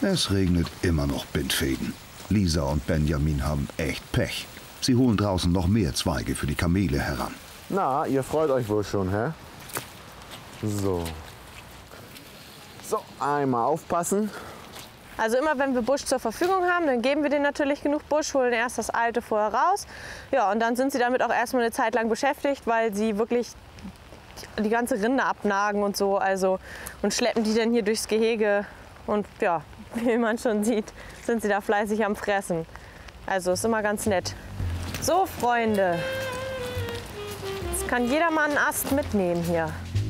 Es regnet immer noch Bindfäden. Lisa und Benjamin haben echt Pech. Sie holen draußen noch mehr Zweige für die Kamele heran. Na, ihr freut euch wohl schon, hä? So. So, einmal aufpassen. Also immer wenn wir Busch zur Verfügung haben, dann geben wir denen natürlich genug Busch, holen erst das Alte vorher raus. Ja, und dann sind sie damit auch erstmal eine Zeit lang beschäftigt, weil sie wirklich die ganze Rinde abnagen und so. Also, und schleppen die dann hier durchs Gehege. Und ja, wie man schon sieht, sind sie da fleißig am Fressen. Also ist immer ganz nett. So, Freunde. Jetzt kann jeder mal einen Ast mitnehmen hier.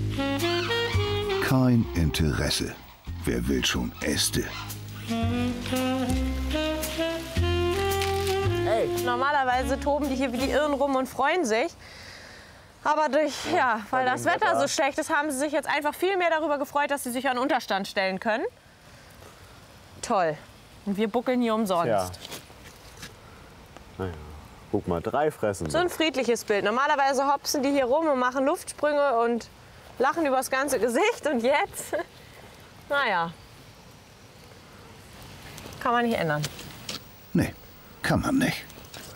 Kein Interesse. Wer will schon Äste? Hey. Normalerweise toben die hier wie die Irren rum und freuen sich. Aber weil das Wetter so schlecht ist, haben sie sich jetzt einfach viel mehr darüber gefreut, dass sie sich an den Unterstand stellen können. Toll. Und wir buckeln hier umsonst. Ja. Naja, guck mal, 3 fressen. So ein friedliches Bild. Normalerweise hopsen die hier rum und machen Luftsprünge und lachen übers ganze Gesicht. Und jetzt, naja, kann man nicht ändern. Nee, kann man nicht.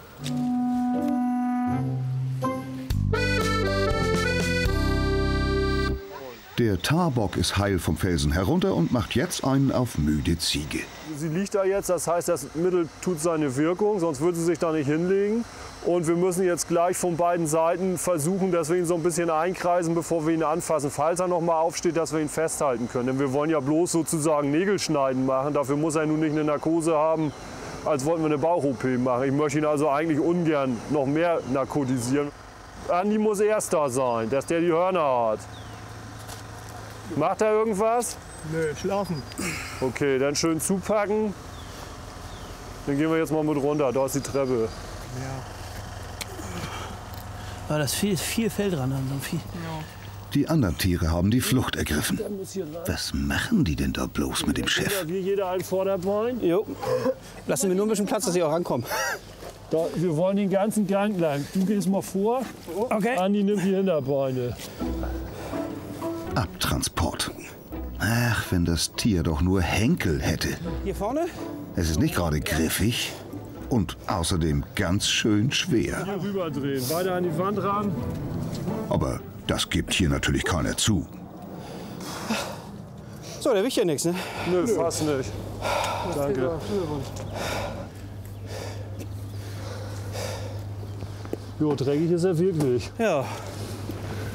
Der Tarbock ist heil vom Felsen herunter und macht jetzt einen auf müde Ziege. Sie liegt da jetzt, das heißt, das Mittel tut seine Wirkung, sonst würde sie sich da nicht hinlegen. Und wir müssen jetzt gleich von beiden Seiten versuchen, dass wir ihn so ein bisschen einkreisen, bevor wir ihn anfassen. Falls er noch mal aufsteht, dass wir ihn festhalten können. Denn wir wollen ja bloß sozusagen Nägelschneiden machen. Dafür muss er nun nicht eine Narkose haben, als wollten wir eine Bauch-OP machen. Ich möchte ihn also eigentlich ungern noch mehr narkotisieren. Andi muss erst da sein, dass der die Hörner hat. Macht er irgendwas? Nö, schlafen. Okay, dann schön zupacken. Dann gehen wir jetzt mal mit runter. Da ist die Treppe. Ja. Aber das ist viel Fell dran an so einem Vieh. Ja. Die anderen Tiere haben die Flucht ergriffen. Was machen die denn da bloß mit dem Chef? Wie jeder ein Vorderbein. Jo. Lassen wir nur ein bisschen Platz, dass sie auch rankommen. Da, wir wollen den ganzen Gang lang. Du gehst mal vor. Okay. Andi nimmt die Hinterbeine. Abtransport. Ach, wenn das Tier doch nur Henkel hätte. Hier vorne? Es ist nicht gerade griffig und außerdem ganz schön schwer. Hier rüberdrehen, weiter an die Wand ran. Aber das gibt hier natürlich keiner zu. So, der wiegt ja nichts, ne? Nö, fast nicht. Danke. Jo, dreckig ist er wirklich. Ja.